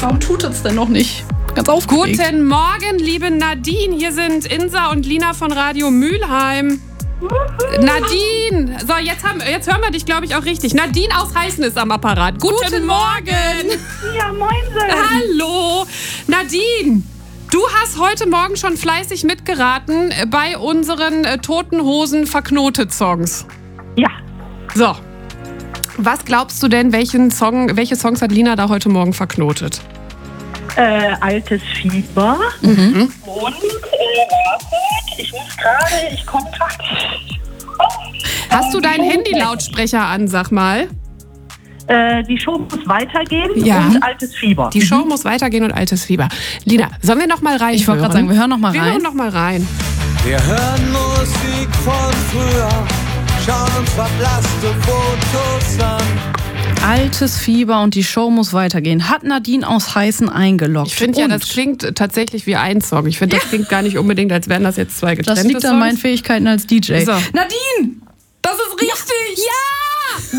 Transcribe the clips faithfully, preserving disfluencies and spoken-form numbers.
Warum tut es denn noch nicht? Ganz aufgeregt. Guten Morgen, liebe Nadine. Hier sind Insa und Lina von Radio Mülheim. Nadine, so jetzt, haben, jetzt hören wir dich, glaube ich, auch richtig. Nadine aus Heißen ist am Apparat. Guten, Guten Morgen. Ja, moin. Hallo. Nadine, du hast heute Morgen schon fleißig mitgeraten bei unseren äh, Toten Hosen Verknotet-Songs. Ja. So, was glaubst du denn, welchen Song, welche Songs hat Lina da heute Morgen verknotet? Äh, altes Fieber. Mhm. Und, äh, wartet, ich muss gerade, ich komme gerade. Hast du deinen Handy-Lautsprecher an, sag mal? Äh, die Show muss weitergehen Ja. und altes Fieber. Die Show muss weitergehen und altes Fieber. Lina, sollen wir noch mal rein? Ich wollte gerade sagen, wir hören noch mal wir rein. Wir hören noch mal rein. Wir hören Musik von früher, schauen uns verblasste Fotos an. Altes Fieber und die Show muss weitergehen. Hat Nadine aus Heißen eingeloggt. Ich finde ja, das klingt tatsächlich wie ein Song. Ich finde, das klingt gar nicht unbdigend, als wären das jetzt zwei getrennte Das liegt an Songs. meinen Fähigkeiten als D J. So. Nadine! Das ist richtig! Ja!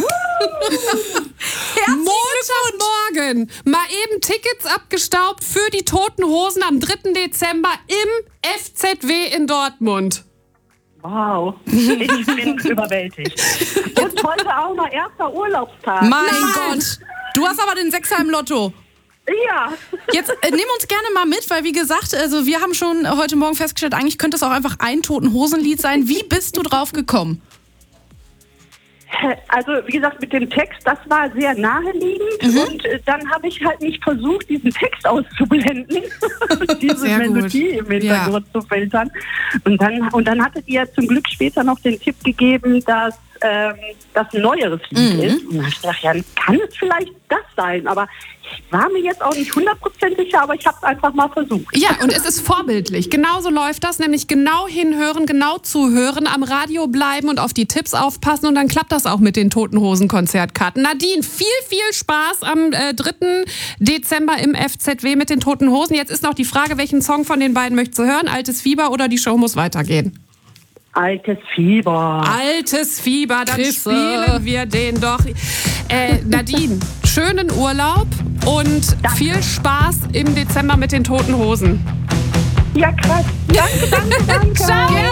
Montagmorgen mal eben Tickets abgestaubt für die Toten Hosen am dritten Dezember im F Z W in Dortmund. Wow, ich bin überwältigt. Und heute auch noch erster Urlaubstag. Mein Nein. Gott! Du hast aber den Sechser im Lotto. Ja. Jetzt äh, nimm uns gerne mal mit, weil wie gesagt, also wir haben schon heute Morgen festgestellt, eigentlich könnte es auch einfach ein Toten-Hosen-Lied sein. Wie bist du drauf gekommen? Also wie gesagt, mit dem Text, das war sehr naheliegend. Mhm. Und äh, dann habe ich halt nicht versucht, diesen Text auszublenden, diese Sehr Melodie gut. im Hintergrund ja. zu filtern. Und dann, und dann hattet ihr zum Glück später noch den Tipp gegeben, dass ähm, das ein neueres Lied Mhm. ist. Und dann habe ich gedacht, ja, kann es vielleicht das sein? Aber ich war mir jetzt auch nicht hundertprozentig sicher, aber ich habe es einfach mal versucht. Ja, und es ist vorbildlich. Genauso läuft das, nämlich genau hinhören, genau zuhören, am Radio bleiben und auf die Tipps aufpassen und dann klappt das auch mit den Toten Hosen Konzertkarten. Nadine, viel, viel Spaß am äh, dritten Dezember im F Z W mit den Toten Hosen. Jetzt ist noch die Frage, welchen Song von den beiden möchtest du hören? Altes Fieber oder die Show muss weitergehen? Altes Fieber. Altes Fieber, dann Chrisse. spielen wir den doch. Äh, Nadine, schönen Urlaub und Danke. viel Spaß im Dezember mit den Toten Hosen. Ja, krass. Danke, danke, danke. Ciao.